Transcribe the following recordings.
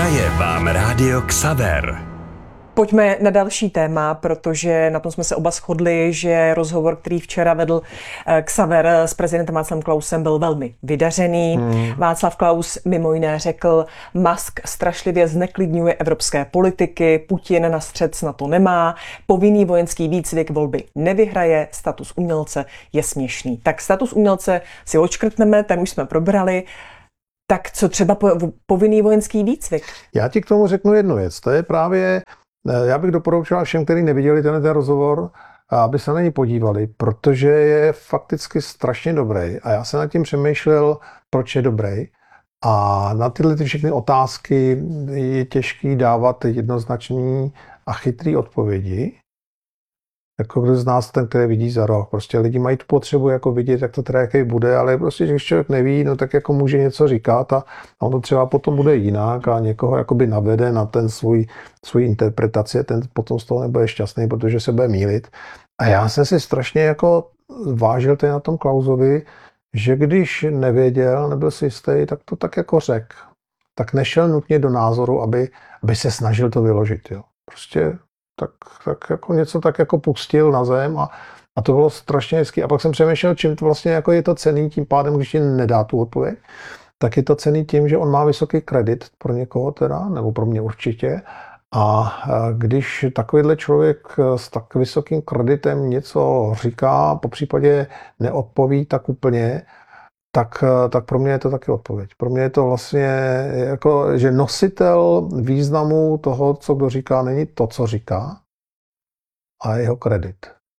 Hraje vám Rádio Xaver. Pojďme na další téma, protože na tom jsme se oba shodli, že rozhovor, který včera vedl Xaver s prezidentem Václavem Klausem, byl velmi vydařený. Václav Klaus mimo jiné řekl, Musk strašlivě zneklidňuje evropské politiky, Putin na střet s NATO nemá, povinný vojenský výcvik volby nevyhraje, status umělce je směšný. Tak status umělce si odškrtneme, ten už jsme probrali. Tak co třeba povinný vojenský výcvik? Já ti k tomu řeknu jednu věc. To je právě, já bych doporučoval všem, kteří neviděli ten rozhovor, aby se na něj podívali, protože je fakticky strašně dobrý. A já jsem nad tím přemýšlel, proč je dobrý. A na tyhle všechny otázky je těžký dávat jednoznačný a chytrý odpovědi. Jako kdo z nás ten, který vidí za roh. Prostě lidi mají tu potřebu jako vidět, jak to teda jaký bude, ale prostě, když člověk neví, no tak jako může něco říkat a on to třeba potom bude jinak a někoho jakoby navede na ten svůj interpretaci, ten potom z toho nebude šťastný, protože se bude mýlit. A já jsem si strašně jako vážil tady na tom Klausovi, že když nevěděl, nebyl si jistý, tak to tak jako řekl. Tak nešel nutně do názoru, aby se snažil to vyložit. Jo. Prostě tak jako něco tak jako pustil na zem a to bylo strašně hezky. A pak jsem přemýšlel, čím to vlastně jako je to cenný, tím pádem, když ti nedá tu odpověď, tak je to cenný tím, že on má vysoký kredit pro někoho teda, nebo pro mě určitě. A když takovýhle člověk s tak vysokým kreditem něco říká, popřípadě neodpoví tak úplně, tak pro mě je to taky odpověď. Pro mě je to vlastně jako, že nositel významu toho, co kdo říká, není to, co říká, a jeho kredit.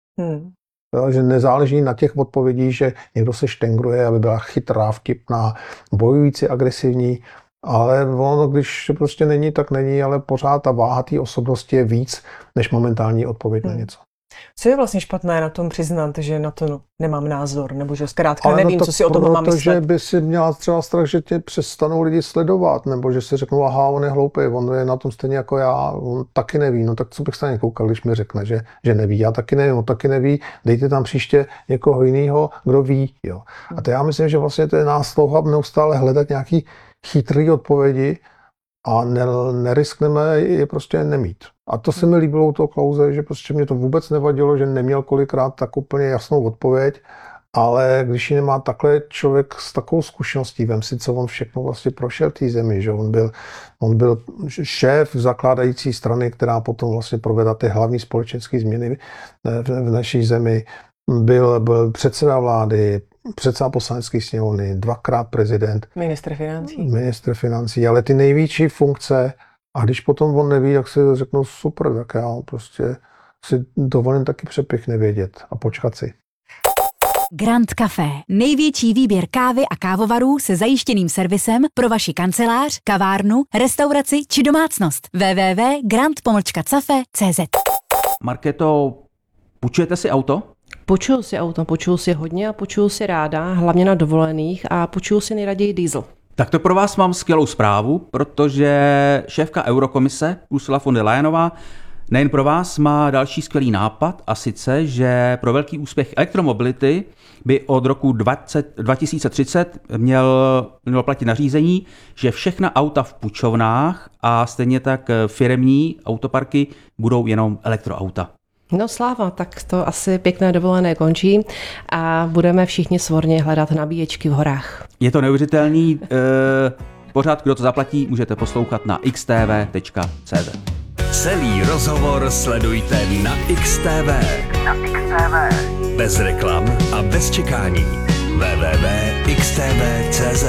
Že nezáleží na těch odpovědích, že někdo se štengruje, aby byla chytrá, vtipná, bojující, agresivní, ale ono, když prostě není, tak není, ale pořád ta váha té osobnosti je víc, než momentální odpověď na něco. Co je vlastně špatné na tom přiznat, že na to nemám názor, nebo že zkrátka nevím, co si o tom mám myslet? Protože by si měla třeba strach, že tě přestanou lidi sledovat, nebo že si řeknou, aha, on je hloupý, on je na tom stejně jako já, on taky neví, no tak co bych se na ně koukal, když mi řekne, že neví, já taky nevím, on taky neví, dejte tam příště někoho jiného, kdo ví, jo. A to já myslím, že vlastně to je nás touha neustále hledat nějaký chytrý odpovědi a neriskneme je prostě nemít. A to se mi líbilo u toho Klause, že prostě mě to vůbec nevadilo, že neměl kolikrát tak úplně jasnou odpověď, ale když ji nemá takhle člověk s takovou zkušeností, vem si, co on všechno vlastně prošel té zemi, že on byl šéf zakládající strany, která potom vlastně provedla ty hlavní společenské změny v naší zemi, byl předseda vlády, předseda poslanecké sněmovny, dvakrát prezident. Ministr financí, ale ty největší funkce. A když potom on neví, tak si řeknou super, tak já prostě si dovolím taky přepich nevědět a počkat si. Grand Café. Největší výběr kávy a kávovarů se zajištěným servisem pro vaši kancelář, kavárnu, restauraci či domácnost. www.grand-cafe.cz. Markéto, půjčujete si auto? Půjčuju si auto, půjčuju si hodně a půjčuju si ráda, hlavně na dovolených a půjčuju si nejraději diesel. Tak to pro vás mám skvělou zprávu, protože šéfka Eurokomise Ursula von der Leyenová nejen pro vás má další skvělý nápad, a sice, že pro velký úspěch elektromobility by od roku 2030 mělo platit nařízení, že všechna auta v půjčovnách a stejně tak firemní autoparky budou jenom elektroauta. No sláva, tak to asi pěkné dovolené končí a budeme všichni svorně hledat nabíječky v horách. Je to neuvěřitelný. Pořád, kdo to zaplatí, můžete poslouchat na xtv.cz. Celý rozhovor sledujte na XTV. Bez reklam a bez čekání. www.xtv.cz.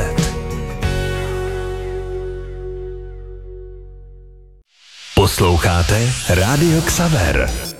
Posloucháte Rádio Xaver.